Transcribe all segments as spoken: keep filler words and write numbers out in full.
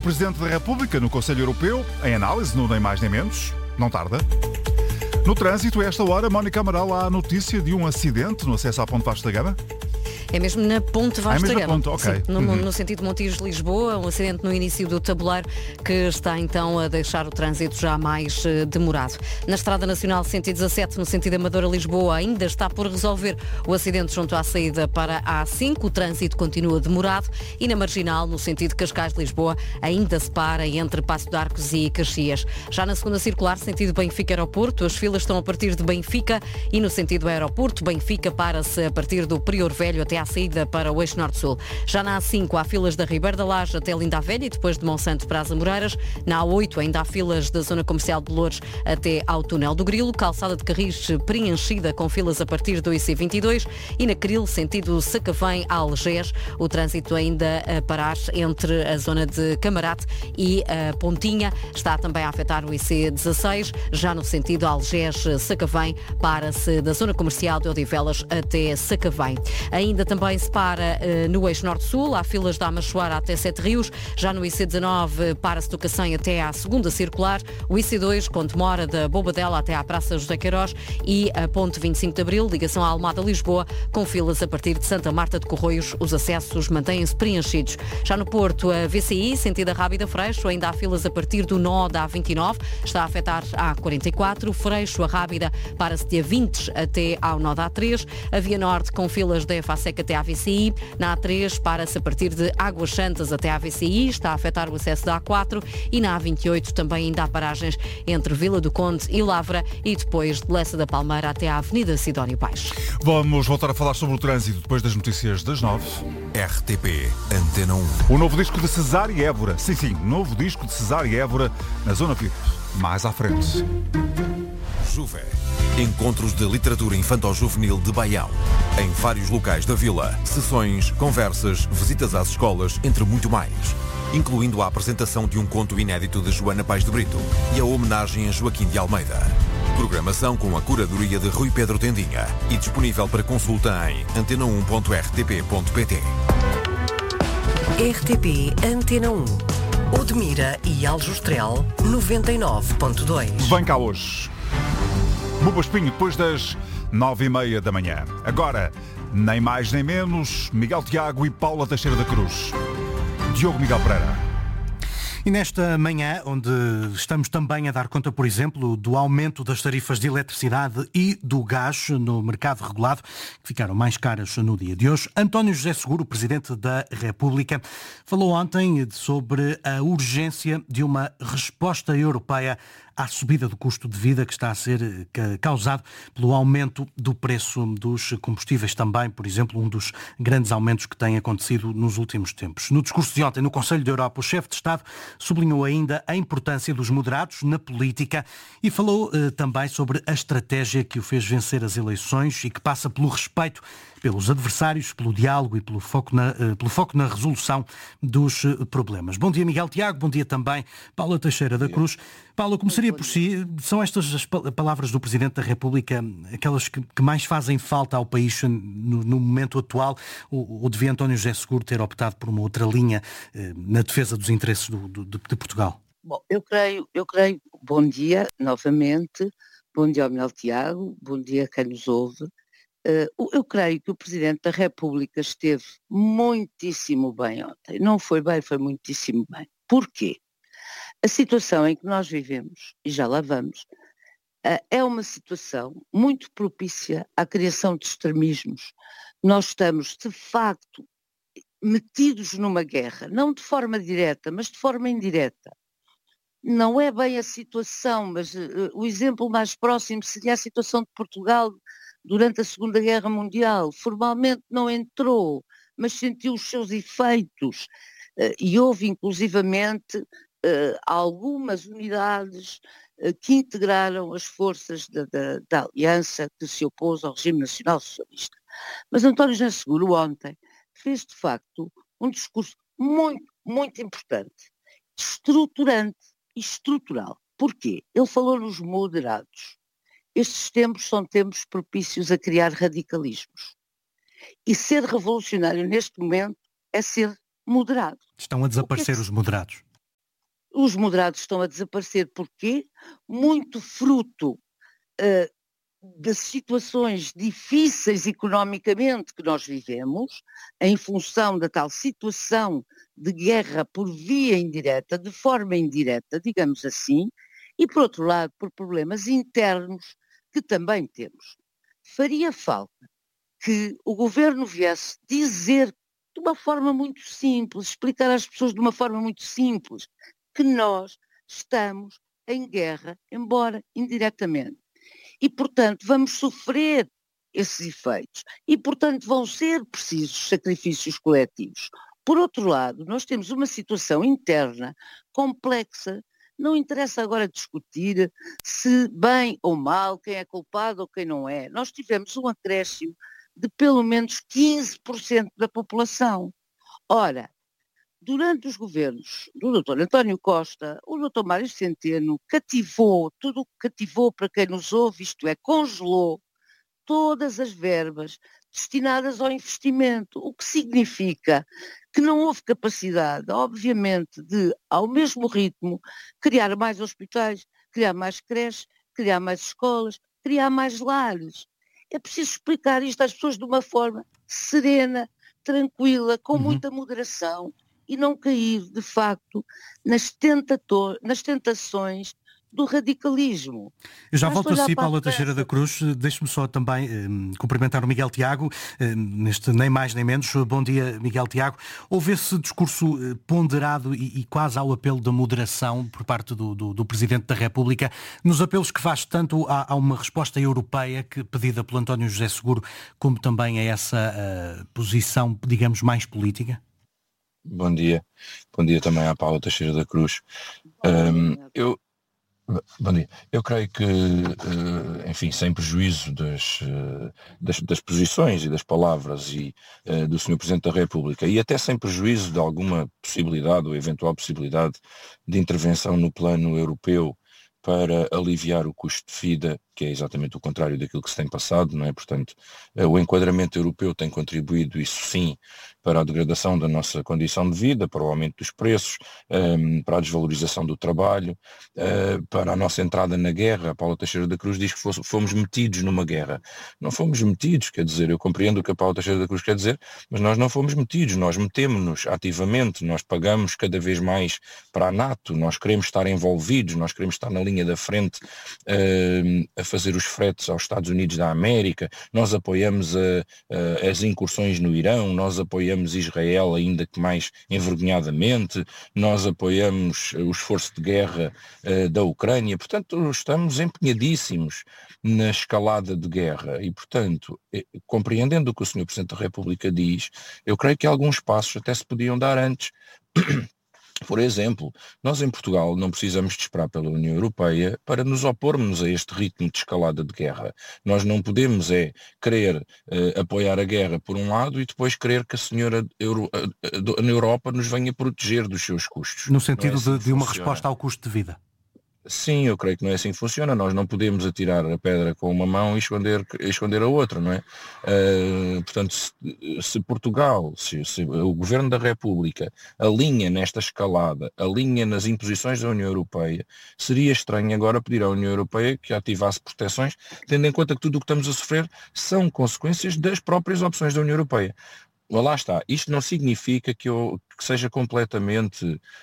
Presidente da República no Conselho Europeu, em análise, no Nem Mais Nem Menos, não tarda. No trânsito, a esta hora, Mónica Amaral, há a notícia de um acidente no acesso à Ponte Vasco da Gama. É mesmo na Ponte Vasco da É mesmo Gama. na ponte, ok. Sim, no, Uhum. no sentido de Montijo-Lisboa, um acidente no início do tabuleiro que está então a deixar o trânsito já mais uh, demorado. Na Estrada Nacional cento e dezassete, no sentido Amadora-Lisboa, ainda está por resolver o acidente junto à saída para a A cinco. O trânsito continua demorado e na Marginal, no sentido Cascais-Lisboa, ainda se para entre Passo de Arcos e Caxias. Já na segunda circular, sentido Benfica-Aeroporto, as filas estão a partir de Benfica e no sentido Aeroporto, Benfica para-se a partir do Prior Velho até à saída para o eixo norte-sul. Já na A cinco há filas da Ribeira da Laje até Linda a Velha e depois de Monsanto para as Amoreiras. Na A oito ainda há filas da zona comercial de Loures até ao Túnel do Grilo. Calçada de Carris preenchida com filas a partir do I C vinte e dois e na Cril, sentido Sacavém a Algés, o trânsito ainda a parar entre a zona de Camarate e a Pontinha. Está também a afetar o I C dezasseis. Já no sentido Algés-Sacavém, para-se da zona comercial de Odivelas até Sacavém. Ainda também se para uh, no eixo norte-sul, há filas da Amachoara até Sete Rios. Já no I C dezanove para-se do Cacém até à segunda circular. O I C dois, com demora da Bobadela até à Praça José Queiroz e a ponte vinte e cinco de Abril, ligação à Almada-Lisboa, com filas a partir de Santa Marta de Corroios. Os acessos mantêm-se preenchidos. Já no Porto, a V C I, sentido Rábida Freixo, ainda há filas a partir do nó da A vinte e nove. Está a afetar a A quarenta e quatro. Freixo, a Rábida, para-se de A vinte até ao nó da A três. A Via Norte, com filas da EFASEC até à V C I. Na A três, para-se a partir de Águas Santas até à V C I. Está a afetar o acesso da A quatro. E na A vinte e oito também ainda há paragens entre Vila do Conde e Lavra e depois de Lessa da Palmeira até à Avenida Sidónio Paes. Vamos voltar a falar sobre o trânsito depois das notícias das nove. R T P Antena um. O novo disco de Cesar e Évora. Sim, sim, novo disco de Cesar e Évora na Zona V I P. Mais à frente. Juve. Encontros de literatura infanto-juvenil de Baião. Em vários locais da vila. Sessões, conversas, visitas às escolas, entre muito mais. Incluindo a apresentação de um conto inédito de Joana Paes de Brito e a homenagem a Joaquim de Almeida. Programação com a curadoria de Rui Pedro Tendinha e disponível para consulta em antena um ponto r t p ponto p t. R T P Antena um. Odmira e Aljustrel noventa e nove ponto dois. Vem cá hoje. Buba Espinho, depois das nove e meia da manhã. Agora, nem mais nem menos, Miguel Tiago e Paula Teixeira da Cruz. Diogo Miguel Pereira. E nesta manhã, onde estamos também a dar conta, por exemplo, do aumento das tarifas de eletricidade e do gás no mercado regulado, que ficaram mais caras no dia de hoje, António José Seguro, Presidente da República, falou ontem sobre a urgência de uma resposta europeia à subida do custo de vida que está a ser causado pelo aumento do preço dos combustíveis também, por exemplo, um dos grandes aumentos que tem acontecido nos últimos tempos. No discurso de ontem no Conselho da Europa, o chefe de Estado sublinhou ainda a importância dos moderados na política e falou eh, também sobre a estratégia que o fez vencer as eleições e que passa pelo respeito pelos adversários, pelo diálogo e pelo foco na, eh, pelo foco na resolução dos eh, problemas. Bom dia, Miguel Tiago. Bom dia também, Paula Teixeira da Cruz. Paula, começaria por si. São estas as palavras do Presidente da República aquelas que, que mais fazem falta ao país no, no momento atual? Ou, ou devia António José Seguro ter optado por uma outra linha eh, na defesa dos interesses do, do, de, de Portugal? Bom, eu creio, eu creio, bom dia novamente, bom dia ao Miguel Tiago, bom dia a quem nos ouve. Uh, eu creio que o Presidente da República esteve muitíssimo bem ontem. Não foi bem, foi muitíssimo bem. Porquê? A situação em que nós vivemos, e já lá vamos, uh, é uma situação muito propícia à criação de extremismos. Nós estamos, de facto, metidos numa guerra, não de forma direta, mas de forma indireta. Não é bem a situação, mas uh, o exemplo mais próximo seria a situação de Portugal durante a Segunda Guerra Mundial. Formalmente não entrou, mas sentiu os seus efeitos. Uh, e houve, inclusivamente, uh, algumas unidades uh, que integraram as forças da, da, da aliança que se opôs ao regime nacional socialista. Mas António José Seguro, ontem, fez, de facto, um discurso muito, muito importante, estruturante e estrutural. Porquê? Ele falou nos moderados. Estes tempos são tempos propícios a criar radicalismos. E ser revolucionário neste momento é ser moderado. Estão a desaparecer que é que... os moderados. Os moderados estão a desaparecer. Porquê? Muito fruto uh, das situações difíceis economicamente que nós vivemos, em função da tal situação de guerra por via indireta, de forma indireta, digamos assim, e por outro lado, por problemas internos que também temos. Faria falta que o governo viesse dizer de uma forma muito simples, explicar às pessoas de uma forma muito simples, que nós estamos em guerra, embora indiretamente. E, portanto, vamos sofrer esses efeitos. E, portanto, vão ser precisos sacrifícios coletivos. Por outro lado, nós temos uma situação interna complexa. Não interessa agora discutir se bem ou mal, quem é culpado ou quem não é. Nós tivemos um acréscimo de pelo menos quinze por cento da população. Ora, durante os governos do doutor António Costa, o doutor Mário Centeno cativou, tudo o que cativou para quem nos ouve, isto é, congelou todas as verbas destinadas ao investimento, o que significa que não houve capacidade, obviamente, de, ao mesmo ritmo, criar mais hospitais, criar mais creches, criar mais escolas, criar mais lares. É preciso explicar isto às pessoas de uma forma serena, tranquila, com uhum. muita moderação, e não cair, de facto, nas, tentato- nas tentações do radicalismo. Eu já volto a si, Paula Teixeira da Cruz. Deixe-me só também eh, cumprimentar o Miguel Tiago, eh, neste nem mais nem menos. Bom dia, Miguel Tiago. Houve esse discurso eh, ponderado e, e quase ao apelo da moderação por parte do, do, do Presidente da República, nos apelos que faz tanto a, a uma resposta europeia que, pedida pelo António José Seguro, como também a essa uh, posição, digamos, mais política? Bom dia. Bom dia também à Paula Teixeira da Cruz. Um, eu, bom dia. Eu creio que, uh, enfim, sem prejuízo das, uh, das, das posições e das palavras e, uh, do senhor Presidente da República, e até sem prejuízo de alguma possibilidade ou eventual possibilidade de intervenção no plano europeu para aliviar o custo de vida, que é exatamente o contrário daquilo que se tem passado, não é? Portanto, o enquadramento europeu tem contribuído, isso sim, para a degradação da nossa condição de vida, para o aumento dos preços, um, para a desvalorização do trabalho, uh, para a nossa entrada na guerra. A Paula Teixeira da Cruz diz que fosse, fomos metidos numa guerra. Não fomos metidos, quer dizer, eu compreendo o que a Paula Teixeira da Cruz quer dizer, mas nós não fomos metidos, nós metemos-nos ativamente, nós pagamos cada vez mais para a NATO, nós queremos estar envolvidos, nós queremos estar na linha da frente uh, a fazer os fretes aos Estados Unidos da América, nós apoiamos a, a, as incursões no Irão, nós apoiamos Israel ainda que mais envergonhadamente, nós apoiamos o esforço de guerra uh, da Ucrânia, portanto estamos empenhadíssimos na escalada de guerra e, portanto, eh, compreendendo o que o senhor Presidente da República diz, eu creio que alguns passos até se podiam dar antes. Por exemplo, nós em Portugal não precisamos de esperar pela União Europeia para nos opormos a este ritmo de escalada de guerra. Nós não podemos é querer uh, apoiar a guerra por um lado e depois querer que a senhora Euro, uh, na Europa nos venha proteger dos seus custos. No sentido é assim de, de uma resposta ao custo de vida. Sim, eu creio que não é assim que funciona. Nós não podemos atirar a pedra com uma mão e esconder, esconder a outra, não é? Uh, portanto, se, se Portugal, se, se o Governo da República alinha nesta escalada, alinha nas imposições da União Europeia, seria estranho agora pedir à União Europeia que ativasse proteções, tendo em conta que tudo o que estamos a sofrer são consequências das próprias opções da União Europeia. Lá está, isto não significa que, eu, que seja completamente,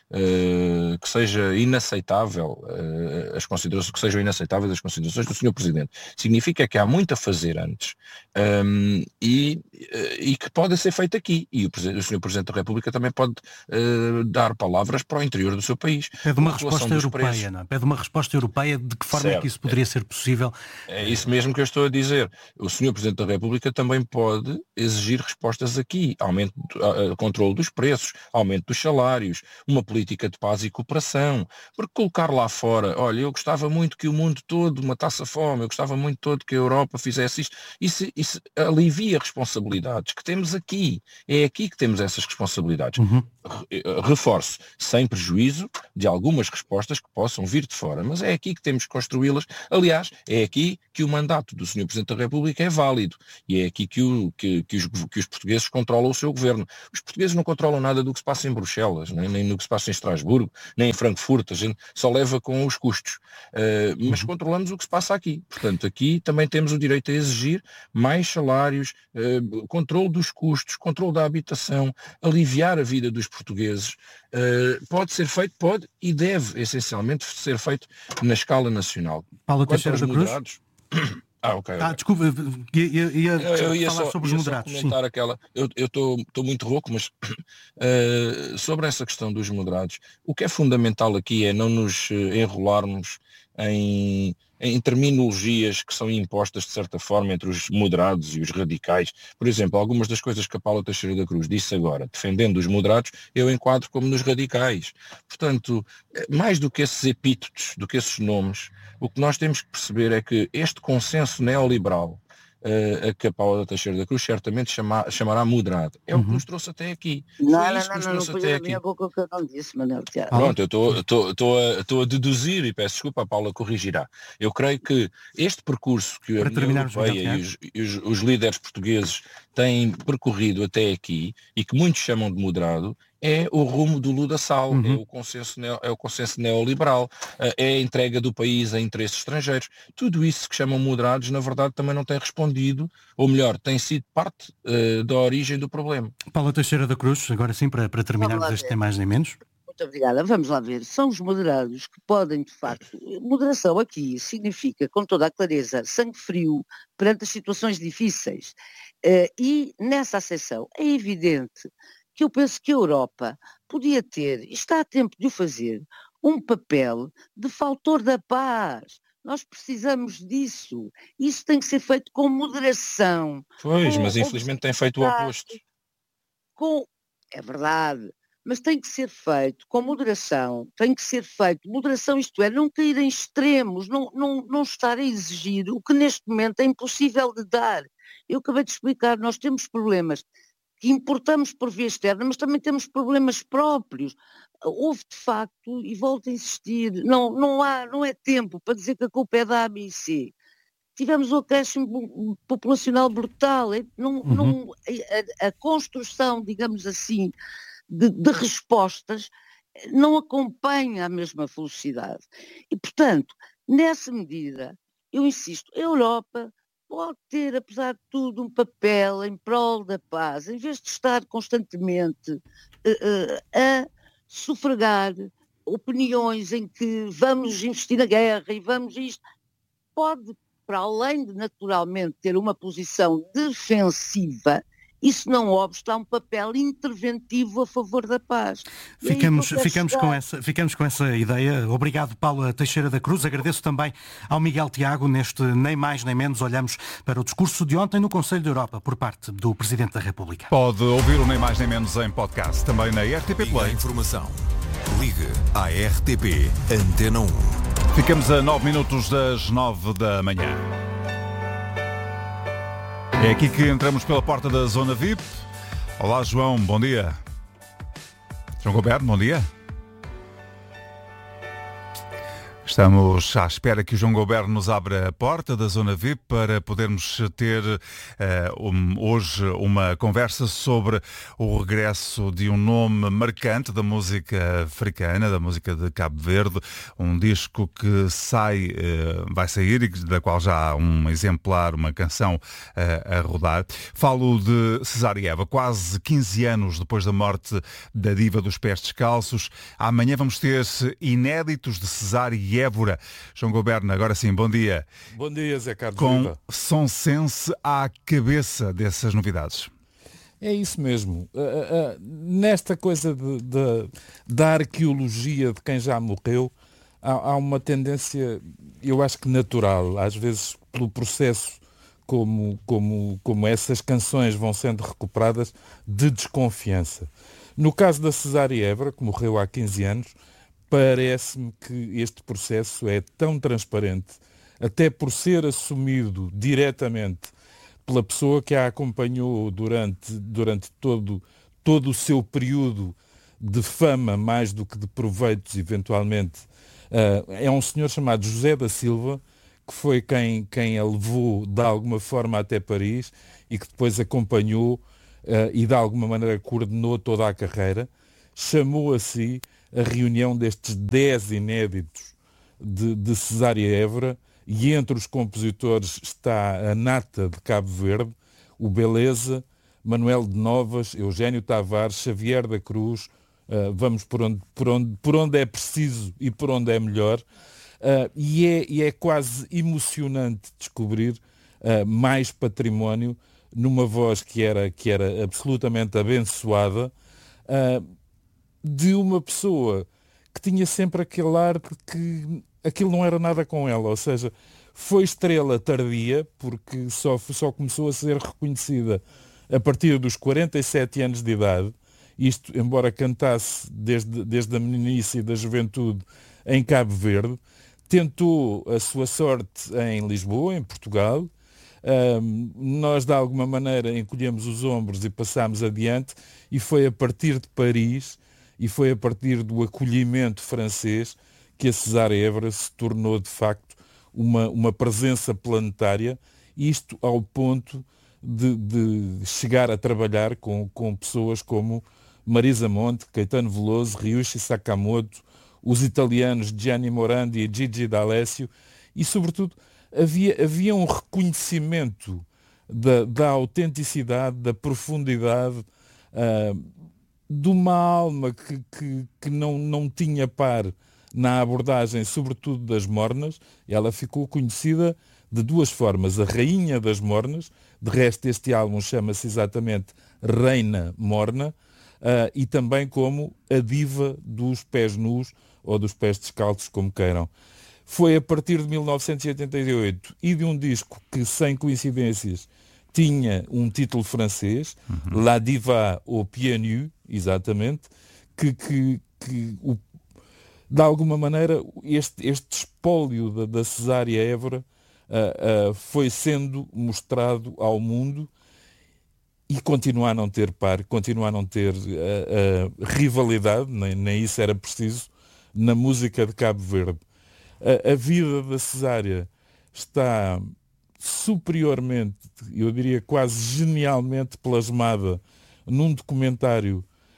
uh, que seja inaceitável, uh, as considerações, que sejam inaceitáveis as considerações do senhor Presidente. Significa que há muito a fazer antes um, e, uh, e que pode ser feito aqui. E o, o senhor Presidente da República também pode uh, dar palavras para o interior do seu país. Pede uma resposta europeia, não? Pede uma resposta europeia de que forma certo. É que isso poderia ser possível? É isso mesmo que eu estou a dizer. O senhor Presidente da República também pode exigir respostas aqui. Aqui, aumento, uh, controle dos preços, aumento dos salários, uma política de paz e cooperação, porque colocar lá fora, olha, eu gostava muito que o mundo todo matasse a fome, eu gostava muito todo que a Europa fizesse isto, isso, isso alivia responsabilidades que temos aqui, é aqui que temos essas responsabilidades. Uhum. Reforço, sem prejuízo de algumas respostas que possam vir de fora, mas é aqui que temos que construí-las. Aliás, é aqui que o mandato do senhor Presidente da República é válido e é aqui que, o, que, que, os, que os portugueses controlam o seu governo. Os portugueses não controlam nada do que se passa em Bruxelas, nem, nem no que se passa em Estrasburgo, nem em Frankfurt, a gente só leva com os custos. Uh, mas uhum. controlamos o que se passa aqui. Portanto, aqui também temos o direito a exigir mais salários, uh, controle dos custos, controle da habitação, aliviar a vida dos portugueses. Uh, pode ser feito, pode e deve essencialmente ser feito na escala nacional. Paulo Teixeira da Cruz? Ah, ok. Ah, desculpa, ia, ia, eu ia falar só, sobre os ia moderados. Só comentar sim. aquela, eu estou muito rouco, mas uh, sobre essa questão dos moderados, o que é fundamental aqui é não nos enrolarmos em, em terminologias que são impostas de certa forma entre os moderados e os radicais. Por exemplo, algumas das coisas que a Paula Teixeira da Cruz disse agora, defendendo os moderados, eu enquadro como nos radicais. Portanto, mais do que esses epítetos, do que esses nomes, o que nós temos que perceber é que este consenso neoliberal uh, a que a Paula Teixeira da Cruz certamente chama, chamará moderado, é uhum. o que nos trouxe até aqui. Não, não, não, não, não foi a minha boca que eu não disse, Manuel Tiago. Pronto, eu estou a, a deduzir, e peço desculpa, a Paula corrigirá. Eu creio que este percurso que a União Europeia e, os, e os, os líderes portugueses têm percorrido até aqui, e que muitos chamam de moderado, é o rumo do Lula-Sal, uhum. é, o consenso neo, é o consenso neoliberal, é a entrega do país a interesses estrangeiros. Tudo isso que chamam moderados, na verdade, também não tem respondido, ou melhor, tem sido parte uh, da origem do problema. Paula Teixeira da Cruz, agora sim, para, para terminarmos este tem mais nem menos. Muito obrigada. Vamos lá ver. São os moderados que podem, de facto... Moderação aqui significa, com toda a clareza, sangue frio perante as situações difíceis. Uh, e nessa acessão é evidente que eu penso que a Europa podia ter, e está a tempo de o fazer, um papel de fautor da paz. Nós precisamos disso. Isso tem que ser feito com moderação. Pois, com mas infelizmente tem feito o oposto. Com... É verdade. Mas tem que ser feito com moderação. Tem que ser feito. Moderação, isto é, não cair em extremos, não, não, não estar a exigir o que neste momento é impossível de dar. Eu acabei de explicar, nós temos problemas que importamos por via externa, mas também temos problemas próprios. Houve, de facto, e volto a insistir, não, não, há, não é tempo para dizer que a culpa é da A B C. Tivemos um acréscimo populacional brutal. Não, uhum. não, a, a construção, digamos assim, de, de respostas não acompanha a mesma velocidade. E, portanto, nessa medida, eu insisto, a Europa pode ter, apesar de tudo, um papel em prol da paz, em vez de estar constantemente uh, uh, a sufragar opiniões em que vamos investir na guerra e vamos isto, pode, para além de naturalmente ter uma posição defensiva, isso não obsta a um papel interventivo a favor da paz. Ficamos, ficamos, com essa, ficamos com essa ideia. Obrigado, Paula Teixeira da Cruz. Agradeço também ao Miguel Tiago. Neste Nem Mais Nem Menos olhamos para o discurso de ontem no Conselho da Europa por parte do Presidente da República. Pode ouvir o Nem Mais Nem Menos em podcast, também na R T P Play. Liga a informação. Ligue à R T P Antena um. Ficamos a nove minutos das nove da manhã. É aqui que entramos pela porta da Zona V I P. Olá, João, bom dia. João Goberno, bom dia. Estamos à espera que o João Goberno nos abra a porta da Zona V I P para podermos ter uh, um, hoje uma conversa sobre o regresso de um nome marcante da música africana, da música de Cabo Verde, um disco que sai, uh, vai sair e da qual já há um exemplar, uma canção uh, a rodar. Falo de Cesar e Eva, quase quinze anos depois da morte da diva dos pés descalços. Amanhã vamos ter inéditos de Cesar e Évora. João Goberno, agora sim, bom dia. Bom dia, Zé Carlos. Com Sonsense à cabeça dessas novidades. É isso mesmo. Uh, uh, nesta coisa de, de, da arqueologia de quem já morreu, há, há uma tendência, eu acho que natural, às vezes pelo processo como, como, como essas canções vão sendo recuperadas, de desconfiança. No caso da Cesar e Évora, que morreu há quinze anos, parece-me que este processo é tão transparente, até por ser assumido diretamente pela pessoa que a acompanhou durante, durante todo, todo o seu período de fama mais do que de proveitos, eventualmente. Uh, é um senhor chamado José da Silva, que foi quem, quem a levou de alguma forma até Paris e que depois acompanhou uh, e de alguma maneira coordenou toda a carreira. Chamou a si a reunião destes dez inéditos de, de Cesária Évora, e entre os compositores está a nata de Cabo Verde, o Beleza, Manuel de Novas, Eugénio Tavares, Xavier da Cruz, uh, vamos por onde, por, onde, por onde é preciso e por onde é melhor. Uh, e, é, e é quase emocionante descobrir uh, mais património numa voz que era, que era absolutamente abençoada, uh, de uma pessoa que tinha sempre aquele ar de que aquilo não era nada com ela, ou seja, foi estrela tardia, porque só, só começou a ser reconhecida a partir dos quarenta e sete anos de idade, isto embora cantasse desde, desde a meninice e da juventude em Cabo Verde. Tentou a sua sorte em Lisboa, em Portugal. Um, nós, de alguma maneira, encolhemos os ombros e passámos adiante, e foi a partir de Paris e foi a partir do acolhimento francês que a Cesária Évora se tornou, de facto, uma, uma presença planetária, isto ao ponto de, de chegar a trabalhar com, com pessoas como Marisa Monte, Caetano Veloso, Ryuichi Sakamoto, os italianos Gianni Morandi e Gigi D'Alessio, e, sobretudo, havia, havia um reconhecimento da, da autenticidade, da profundidade, uh, de uma alma que, que, que não, não tinha par na abordagem, sobretudo das mornas. Ela ficou conhecida de duas formas: a Rainha das Mornas, de resto este álbum chama-se exatamente Reina Morna, uh, e também como a diva dos pés nus, ou dos pés descalços, como queiram. Foi a partir de mil novecentos e oitenta e oito e de um disco que, sem coincidências, tinha um título francês, uhum. La Diva au Pieds Nus, exatamente, que, que, que o, de alguma maneira este, este espólio da, da Cesária Évora uh, uh, foi sendo mostrado ao mundo, e continua a não ter par, continua a não ter uh, uh, rivalidade, nem, nem isso era preciso, na música de Cabo Verde. A, a vida da Cesária está superiormente, eu diria quase genialmente plasmada num documentário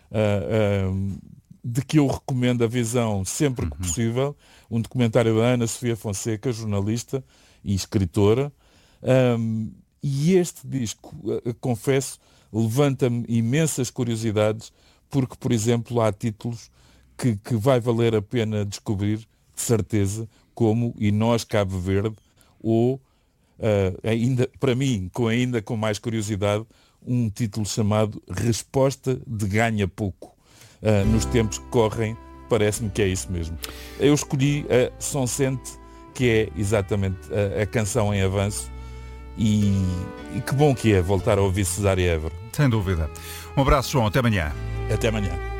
uh, uh, de que eu recomendo a visão sempre que possível, um documentário da Ana Sofia Fonseca, jornalista e escritora. Um, e este disco, uh, confesso, levanta-me imensas curiosidades, porque, por exemplo, há títulos que, que vai valer a pena descobrir, de certeza, como E Nós Cabo Verde, ou Uh, ainda, para mim, com, ainda com mais curiosidade, um título chamado Resposta de Ganha Pouco. Uh, nos tempos que correm, parece-me que é isso mesmo. Eu escolhi a Som Sente, que é exatamente a, a canção em avanço, e, e que bom que é voltar a ouvir Cesária Évora. Sem dúvida. Um abraço, João. Até amanhã. Até amanhã.